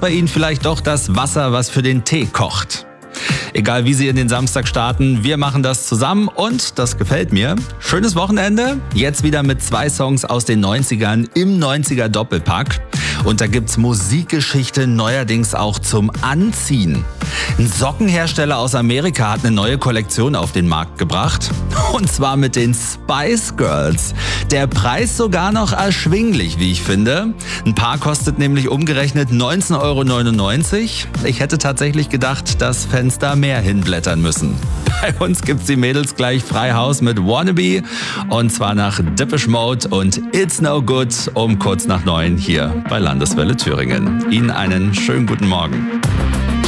bei Ihnen vielleicht doch das Wasser, was für den Tee kocht. Egal wie Sie in den Samstag starten, wir machen das zusammen und das gefällt mir. Schönes Wochenende, jetzt wieder mit 2 Songs aus den 90ern im 90er Doppelpack. Und da gibt's Musikgeschichte neuerdings auch zum Anziehen. Ein Sockenhersteller aus Amerika hat eine neue Kollektion auf den Markt gebracht. Und zwar mit den Spice Girls. Der Preis sogar noch erschwinglich, wie ich finde. Ein Paar kostet nämlich umgerechnet 19,99 €. Ich hätte tatsächlich gedacht, dass Fans da mehr hinblättern müssen. Bei uns gibt's die Mädels gleich frei Haus mit Wannabe. Und zwar nach Depeche Mode und It's No Good um kurz nach 9 hier bei Landeswelle Thüringen. Ihnen einen schönen guten Morgen.